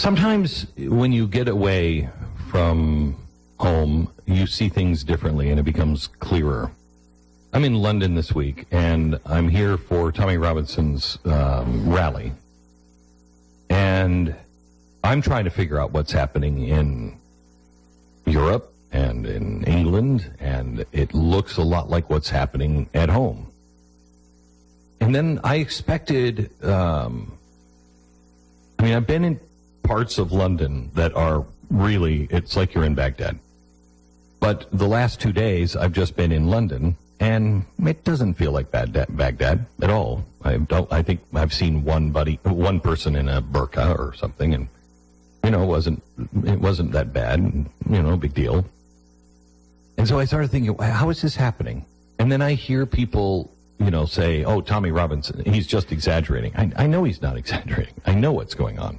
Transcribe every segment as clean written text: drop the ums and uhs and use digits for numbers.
Sometimes when you get away from home, you see things differently and it becomes clearer. I'm in London this week, and I'm here for Tommy Robinson's rally. And I'm trying to figure out what's happening in Europe and in England, and it looks a lot like what's happening at home. And then I expected, I've been in parts of London that are really, it's like you're in Baghdad. But the last 2 days, I've just been in London, and it doesn't feel like Baghdad at all. I think I've seen one person in a burqa or something, and it wasn't that bad. Big deal. And so I started thinking, how is this happening? And then I hear people, say, "Oh, Tommy Robinson, he's just exaggerating." I know he's not exaggerating. I know what's going on.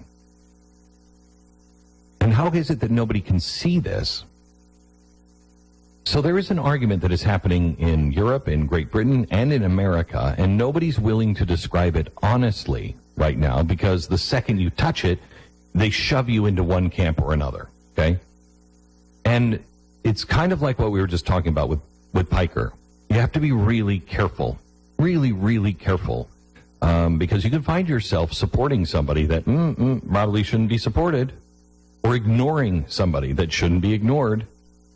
And how is it that nobody can see this? So there is an argument that is happening in Europe, in Great Britain, and in America, and nobody's willing to describe it honestly right now, because the second you touch it, they shove you into one camp or another, okay? And it's kind of like what we were just talking about with Piker. You have to be really careful, really, really careful, because you can find yourself supporting somebody that probably shouldn't be supported, or ignoring somebody that shouldn't be ignored.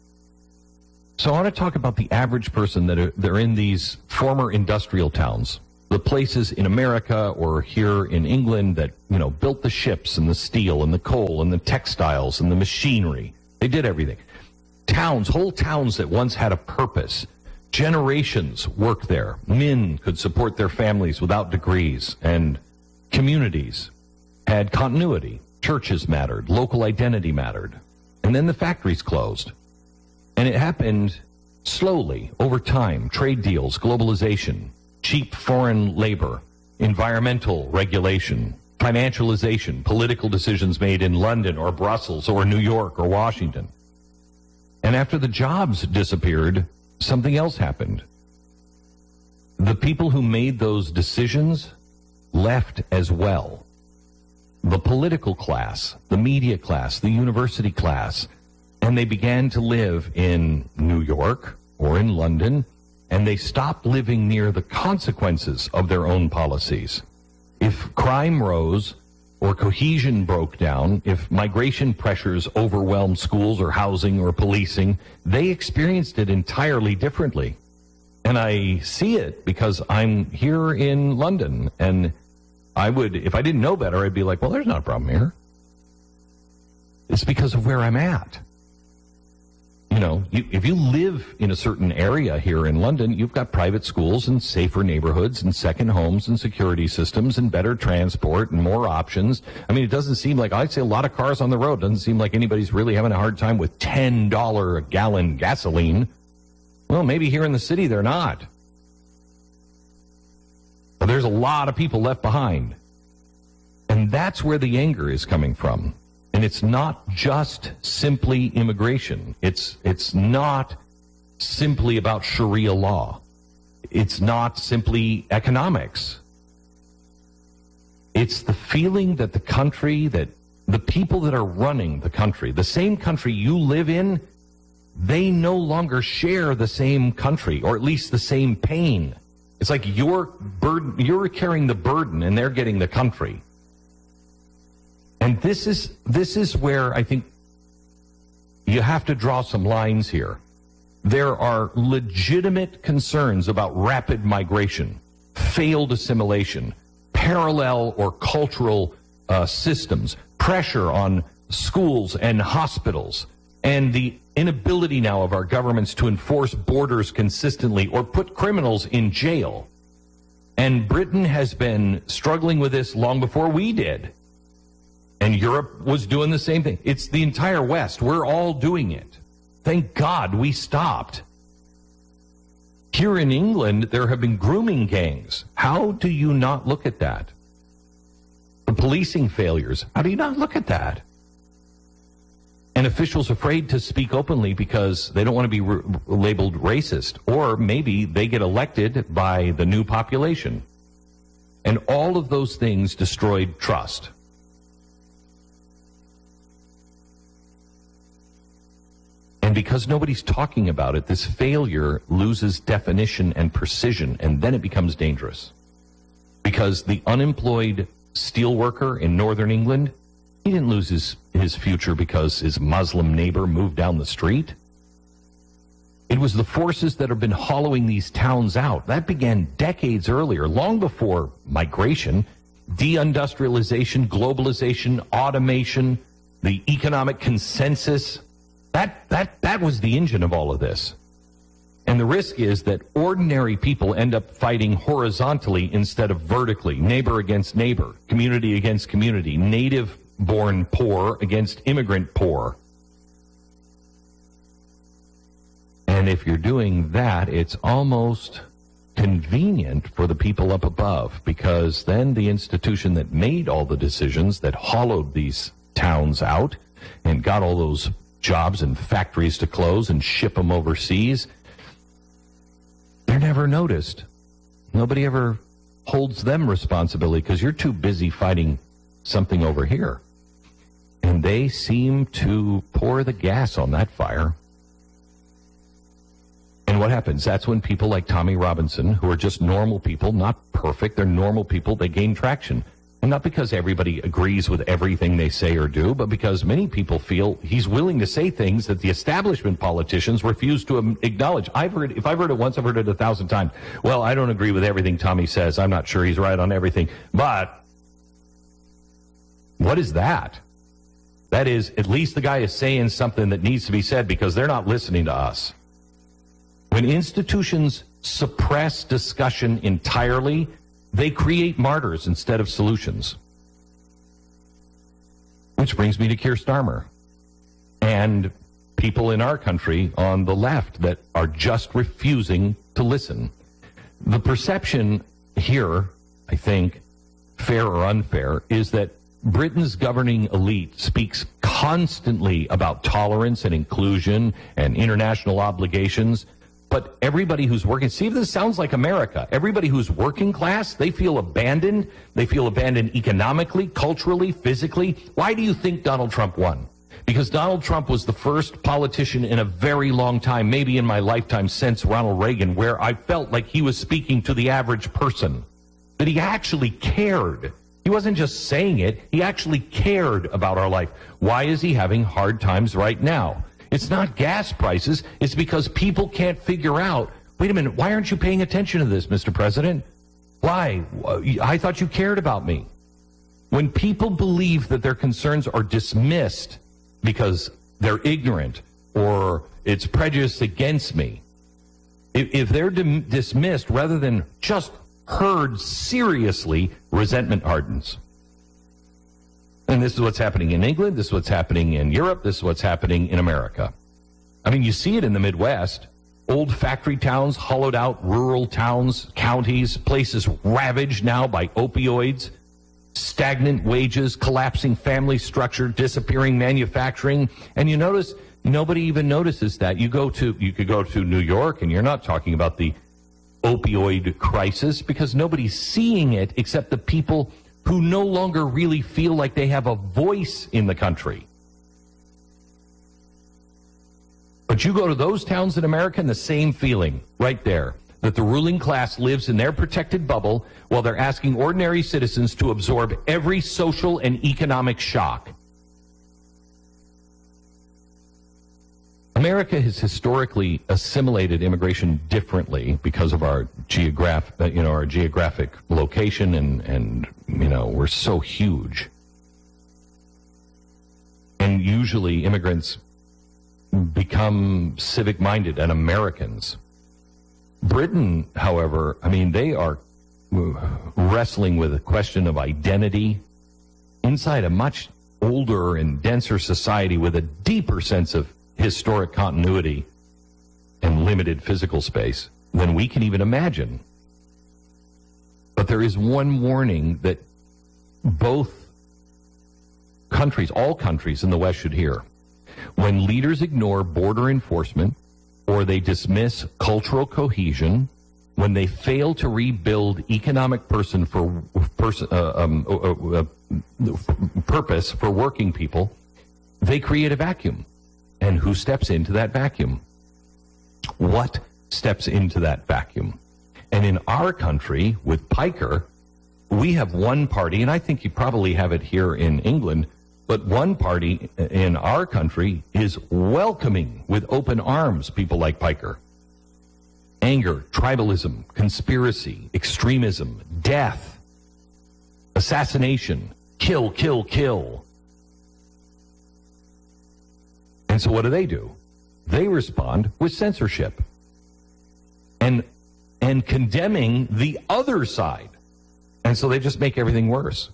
So I want to talk about the average person they're in these former industrial towns, the places in America or here in England that, built the ships and the steel and the coal and the textiles and the machinery. They did everything. Whole towns that once had a purpose. Generations worked there. Men could support their families without degrees, and communities had continuity. Churches mattered. Local identity mattered. And then the factories closed. And it happened slowly, over time. Trade deals, globalization, cheap foreign labor, environmental regulation, financialization, political decisions made in London or Brussels or New York or Washington. And after the jobs disappeared, something else happened. The people who made those decisions left as well. The political class, the media class, the university class, and they began to live in New York or in London, and they stopped living near the consequences of their own policies. If crime rose or cohesion broke down, if migration pressures overwhelmed schools or housing or policing, they experienced it entirely differently. And I see it because I'm here in London, and if I didn't know better, I'd be like, well, there's not a problem here. It's because of where I'm at. If you live in a certain area here in London, you've got private schools and safer neighborhoods and second homes and security systems and better transport and more options. It doesn't seem like, I'd say a lot of cars on the road. Doesn't seem like anybody's really having a hard time with $10 a gallon gasoline. Well, maybe here in the city they're not. But there's a lot of people left behind. And that's where the anger is coming from. And it's not just simply immigration. It's not simply about Sharia law. It's not simply economics. It's the feeling that the people that are running the country, the same country you live in, they no longer share the same country, or at least the same pain. It's like you're carrying the burden and they're getting the country. And this is where I think you have to draw some lines here. There are legitimate concerns about rapid migration, failed assimilation, parallel or cultural systems, pressure on schools and hospitals, and the inability now of our governments to enforce borders consistently or put criminals in jail. And Britain has been struggling with this long before we did. And Europe was doing the same thing. It's the entire West. We're all doing it. Thank God we stopped. Here in England, there have been grooming gangs. How do you not look at that? The policing failures. How do you not look at that? And officials afraid to speak openly because they don't want to be labeled racist. Or maybe they get elected by the new population. And all of those things destroyed trust. And because nobody's talking about it, this failure loses definition and precision, and then it becomes dangerous. Because the unemployed steelworker in northern England, he didn't lose his future because his Muslim neighbor moved down the street. It was the forces that have been hollowing these towns out. That began decades earlier, long before migration, deindustrialization, globalization, automation, the economic consensus. That was the engine of all of this. And the risk is that ordinary people end up fighting horizontally instead of vertically, neighbor against neighbor, community against community, native-born poor against immigrant poor. And if you're doing that, it's almost convenient for the people up above, because then the institution that made all the decisions that hollowed these towns out and got all those jobs and factories to close and ship them overseas, they're never noticed. Nobody ever holds them responsibility because you're too busy fighting something over here. And they seem to pour the gas on that fire. And what happens? That's when people like Tommy Robinson, who are just normal people, not perfect, they're normal people, they gain traction. And not because everybody agrees with everything they say or do, but because many people feel he's willing to say things that the establishment politicians refuse to acknowledge. If I've heard it once, I've heard it 1,000 times. Well, I don't agree with everything Tommy says. I'm not sure he's right on everything. But what is that? That is, at least the guy is saying something that needs to be said because they're not listening to us. When institutions suppress discussion entirely, they create martyrs instead of solutions. Which brings me to Keir Starmer and people in our country on the left that are just refusing to listen. The perception here, I think, fair or unfair, is that Britain's governing elite speaks constantly about tolerance and inclusion and international obligations. But everybody who's working, see if this sounds like America. Everybody who's working class, they feel abandoned. They feel abandoned economically, culturally, physically. Why do you think Donald Trump won? Because Donald Trump was the first politician in a very long time, maybe in my lifetime since Ronald Reagan, where I felt like he was speaking to the average person. That he actually cared. He wasn't just saying it, he actually cared about our life. Why is he having hard times right now? It's not gas prices. It's because people can't figure out, wait a minute, why aren't you paying attention to this, Mr. President? Why? I thought you cared about me. When people believe that their concerns are dismissed because they're ignorant or it's prejudice against me, if they're dismissed rather than just heard seriously, resentment hardens. And this is what's happening in England, this is what's happening in Europe, this is what's happening in America. I mean, you see it in the Midwest. Old factory towns, hollowed out rural towns, counties, places ravaged now by opioids, stagnant wages, collapsing family structure, disappearing manufacturing. And you notice, nobody even notices that. You could go to New York and you're not talking about the opioid crisis because nobody's seeing it except the people who no longer really feel like they have a voice in the country. But you go to those towns in America and the same feeling right there, that the ruling class lives in their protected bubble while they're asking ordinary citizens to absorb every social and economic shock. America has historically assimilated immigration differently because of our geographic location and we're so huge. And usually immigrants become civic-minded and Americans. Britain, however, they are wrestling with a question of identity inside a much older and denser society with a deeper sense of historic continuity and limited physical space than we can even imagine. But there is one warning that both countries, all countries in the West should hear. When leaders ignore border enforcement or they dismiss cultural cohesion, when they fail to rebuild economic purpose for working people, they create a vacuum. And who steps into that vacuum? What steps into that vacuum? And in our country, with Piker, we have one party, and I think you probably have it here in England, but one party in our country is welcoming with open arms people like Piker. Anger, tribalism, conspiracy, extremism, death, assassination, kill, kill, kill. And so what do? They respond with censorship and condemning the other side. And so they just make everything worse.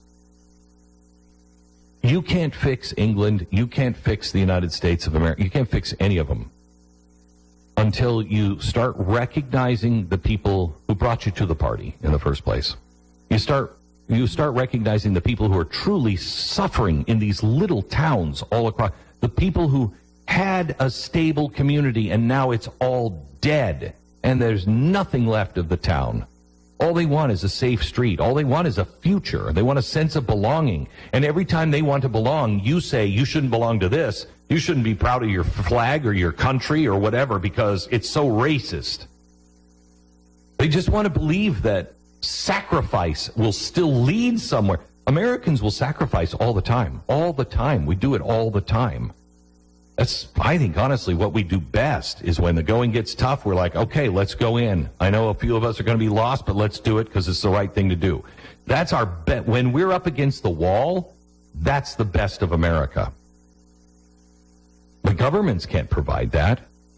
You can't fix England. You can't fix the United States of America. You can't fix any of them until you start recognizing the people who brought you to the party in the first place. You start recognizing the people who are truly suffering in these little towns all across, the people who had a stable community and now it's all dead and there's nothing left of the town. All they want is a safe street. All they want is a future. They want a sense of belonging. And every time they want to belong, you say, you shouldn't belong to this. You shouldn't be proud of your flag or your country or whatever because it's so racist. They just want to believe that sacrifice will still lead somewhere. Americans will sacrifice all the time. All the time. We do it all the time. That's, I think, honestly, what we do best is when the going gets tough, we're like, okay, let's go in. I know a few of us are going to be lost, but let's do it because it's the right thing to do. That's our bet. When we're up against the wall, that's the best of America. The governments can't provide that.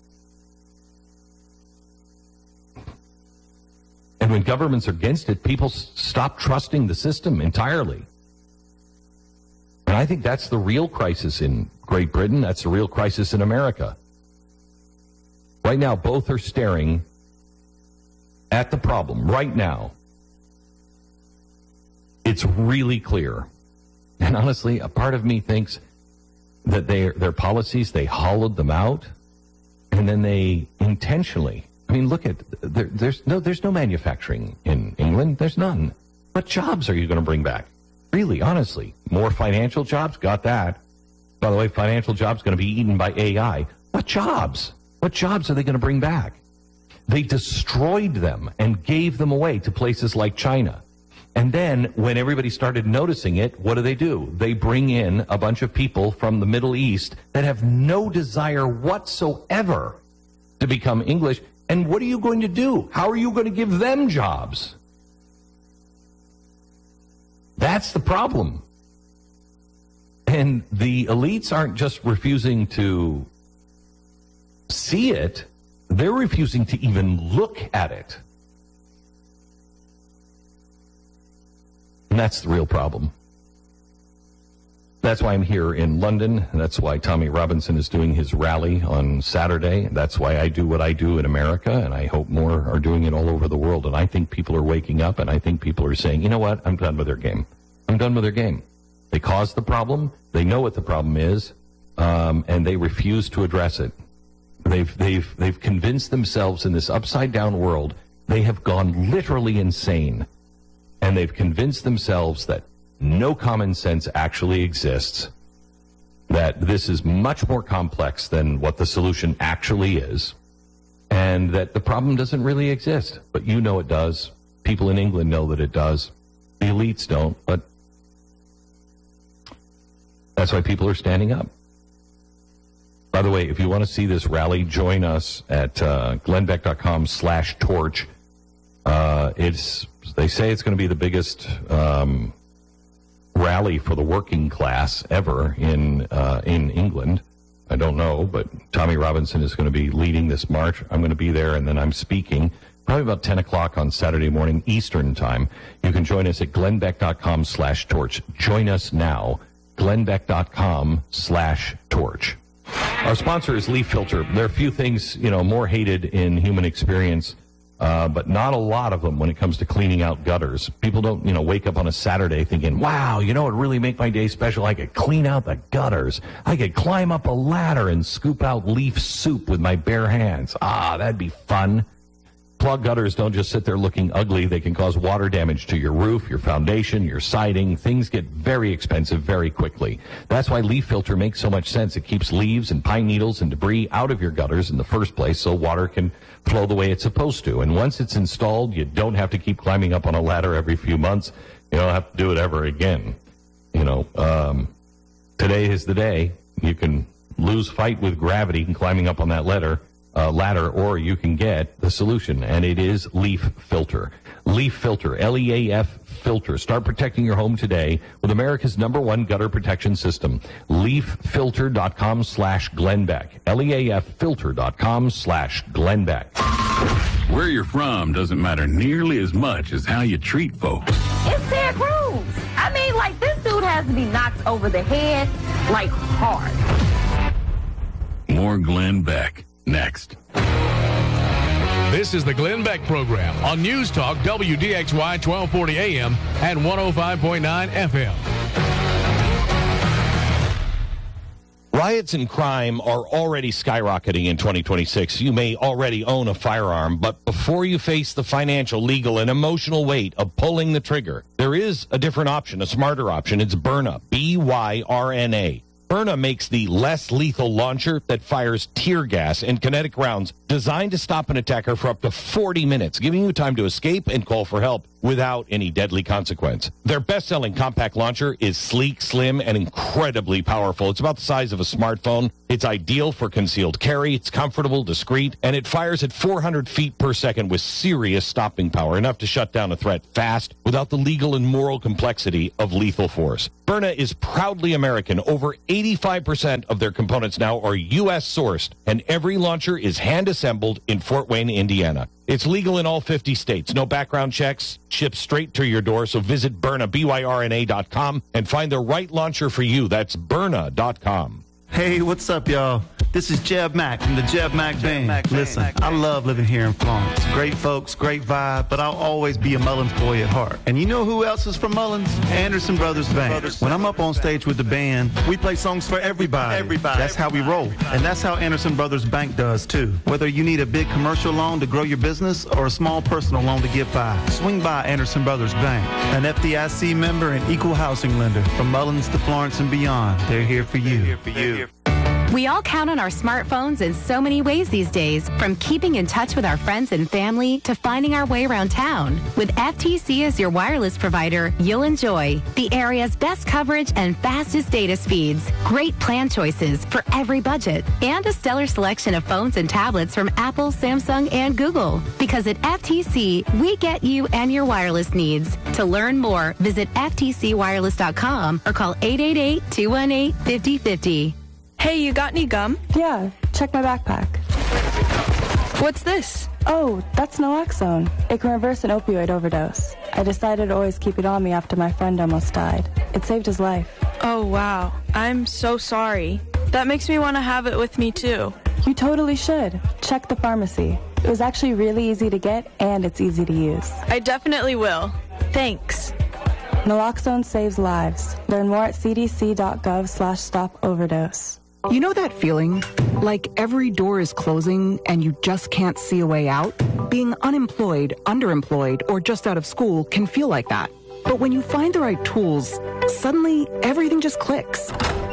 And when governments are against it, people stop trusting the system entirely. And I think that's the real crisis in Great Britain. That's the real crisis in America. Right now, both are staring at the problem. Right now, it's really clear. And honestly, a part of me thinks that their policies, they hollowed them out, and then they intentionally. I mean, look at there's no manufacturing in England. There's none. What jobs are you going to bring back? Really, honestly, more financial jobs? Got that. By the way, financial jobs going to be eaten by AI. What jobs? What jobs are they going to bring back? They destroyed them and gave them away to places like China. And then when everybody started noticing it, what do? They bring in a bunch of people from the Middle East that have no desire whatsoever to become English. And what are you going to do? How are you going to give them jobs? That's the problem. And the elites aren't just refusing to see it, they're refusing to even look at it. And that's the real problem. That's why I'm here in London. And that's why Tommy Robinson is doing his rally on Saturday. That's why I do what I do in America, and I hope more are doing it all over the world. And I think people are waking up, and I think people are saying, you know what, I'm done with their game. I'm done with their game. They caused the problem. They know what the problem is, and they refuse to address it. They've convinced themselves in this upside-down world, they have gone literally insane, and they've convinced themselves that no common sense actually exists, that this is much more complex than what the solution actually is, and that the problem doesn't really exist. But you know it does. People in England know that it does. The elites don't, but that's why people are standing up. By the way, if you want to see this rally, join us at glennbeck.com/torch. They say it's going to be the biggest rally for the working class ever in England. I don't know, but Tommy Robinson is going to be leading this march. I'm going to be there, and then I'm speaking probably about 10 o'clock on Saturday morning Eastern time. You can join us at glennbeck.com/torch. Join us now, glennbeck.com/torch. Our sponsor is Leaf Filter. There are a few things, more hated in human experience, but not a lot of them when it comes to cleaning out gutters. People don't, wake up on a Saturday thinking, wow, it would really make my day special. I could clean out the gutters. I could climb up a ladder and scoop out leaf soup with my bare hands. That'd be fun. Clogged gutters don't just sit there looking ugly. They can cause water damage to your roof, your foundation, your siding. Things get very expensive very quickly. That's why Leaf Filter makes so much sense. It keeps leaves and pine needles and debris out of your gutters in the first place so water can flow the way it's supposed to. And once it's installed, you don't have to keep climbing up on a ladder every few months. You don't have to do it ever again. Today is the day. You can lose fight with gravity and climbing up on that ladder, or you can get the solution, and it is Leaf Filter. Leaf Filter, L-E-A-F Filter. Start protecting your home today with America's #1 gutter protection system. LeafFilter.com/Glenn Beck. LeafFilter.com/Glenn Beck. Where you're from doesn't matter nearly as much as how you treat folks. It's Ted Cruz. I mean, this dude has to be knocked over the head, hard. More Glenn Beck next. This is the Glenn Beck Program on News Talk WDXY 1240 AM and 105.9 FM. Riots and crime are already skyrocketing in 2026. You may already own a firearm, but before you face the financial, legal, and emotional weight of pulling the trigger, there is a different option, a smarter option. It's Byrna, B-Y-R-N-A. Byrna makes the less lethal launcher that fires tear gas and kinetic rounds designed to stop an attacker for up to 40 minutes, giving you time to escape and call for help without any deadly consequence. Their best-selling compact launcher is sleek, slim, and incredibly powerful. It's about the size of a smartphone. It's ideal for concealed carry. It's comfortable, discreet, and it fires at 400 feet per second with serious stopping power, enough to shut down a threat fast without the legal and moral complexity of lethal force. Byrna is proudly American. Over 85% of their components now are U.S. sourced, and every launcher is hand-assembled in Fort Wayne, Indiana. It's legal in all 50 states. No background checks. Shipped straight to your door. So visit Byrna, BYRNA.com, and find the right launcher for you. That's Byrna.com. Hey, what's up, y'all? This is Jeb Mack from the Jeb Mack Band. Listen, I love living here in Florence. Great folks, great vibe, but I'll always be a Mullins boy at heart. And you know who else is from Mullins? Anderson Brothers Band. When I'm up on stage with the band, we play songs for everybody. That's how we roll. And that's how Anderson Brothers Bank does, too. Whether you need a big commercial loan to grow your business or a small personal loan to get by, swing by Anderson Brothers Bank. An FDIC member and equal housing lender. From Mullins to Florence and beyond, they're here for you. We all count on our smartphones in so many ways these days, from keeping in touch with our friends and family to finding our way around town. With FTC as your wireless provider, you'll enjoy the area's best coverage and fastest data speeds, great plan choices for every budget, and a stellar selection of phones and tablets from Apple, Samsung, and Google. Because at FTC, we get you and your wireless needs. To learn more, visit ftcwireless.com or call 888-218-5050. Hey, you got any gum? Yeah, check my backpack. What's this? Oh, that's naloxone. It can reverse an opioid overdose. I decided to always keep it on me after my friend almost died. It saved his life. Oh, wow. I'm so sorry. That makes me want to have it with me, too. You totally should. Check the pharmacy. It was actually really easy to get, and it's easy to use. I definitely will. Thanks. Naloxone saves lives. Learn more at cdc.gov/stop-overdose. You know that feeling? Like every door is closing and you just can't see a way out? Being unemployed, underemployed, or just out of school can feel like that. But when you find the right tools, suddenly everything just clicks.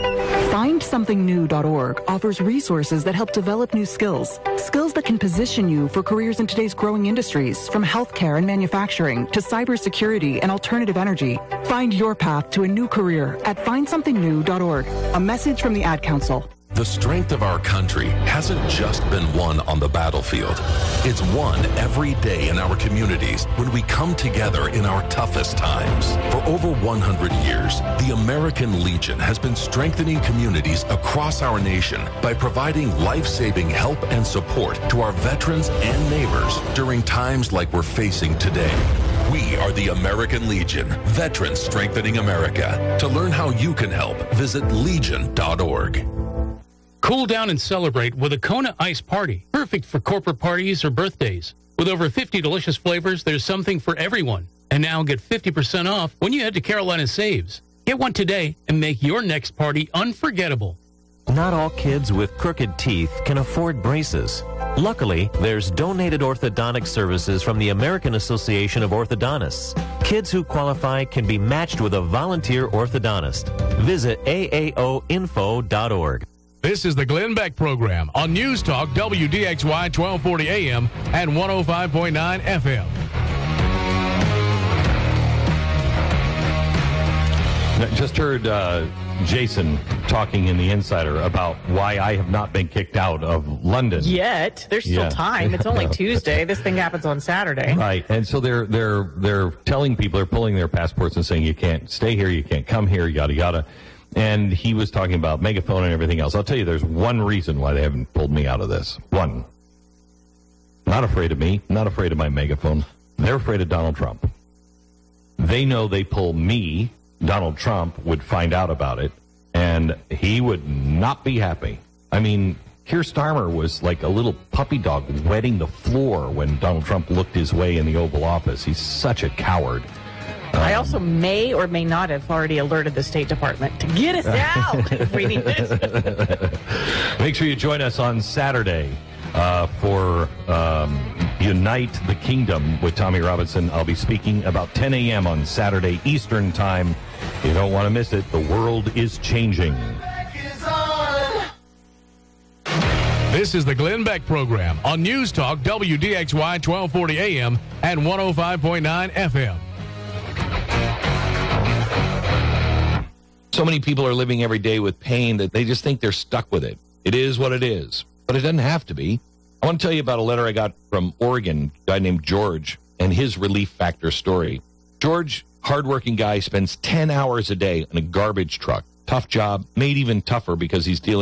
FindSomethingNew.org offers resources that help develop new skills. Skills that can position you for careers in today's growing industries, from healthcare and manufacturing to cybersecurity and alternative energy. Find your path to a new career at FindSomethingNew.org. A message from the Ad Council. The strength of our country hasn't just been won on the battlefield. It's won every day in our communities when we come together in our toughest times. For over 100 years, the American Legion has been strengthening communities across our nation by providing life-saving help and support to our veterans and neighbors during times like we're facing today. We are the American Legion, Veterans Strengthening America. To learn how you can help, visit legion.org. Cool down and celebrate with a Kona Ice Party, perfect for corporate parties or birthdays. With over 50 delicious flavors, there's something for everyone. And now get 50% off when you head to Carolina Saves. Get one today and make your next party unforgettable. Not all kids with crooked teeth can afford braces. Luckily, there's donated orthodontic services from the American Association of Orthodontists. Kids who qualify can be matched with a volunteer orthodontist. Visit aaoinfo.org. This is the Glenn Beck Program on News Talk WDXY 1240 AM and 105.9 FM. Just heard Jason talking in The Insider about why I have not been kicked out of London. Yet. There's still time. It's only Tuesday. This thing happens on Saturday. Right. And so they're telling people, they're pulling their passports and saying you can't stay here, you can't come here, yada, yada. And he was talking about megaphone and everything else. I'll tell you, there's one reason why they haven't pulled me out of this. One. Not afraid of me, not afraid of my megaphone. They're afraid of Donald Trump. They know they pull me, Donald Trump would find out about it, and he would not be happy. I mean, Keir Starmer was like a little puppy dog wetting the floor when Donald Trump looked his way in the Oval Office. He's such a coward. I also may or may not have already alerted the State Department to get us out if we need it. Make sure you join us on Saturday for Unite the Kingdom with Tommy Robinson. I'll be speaking about 10 a.m. on Saturday Eastern Time. You don't want to miss it. The world is changing. This is the Glenn Beck Program on News Talk WDXY 1240 AM and 105.9 FM. So many people are living every day with pain that they just think they're stuck with it. It is what it is, but it doesn't have to be. I want to tell you about a letter I got from Oregon, a guy named George, and his Relief Factor story. George, hardworking guy, spends 10 hours a day in a garbage truck. Tough job, made even tougher because he's dealing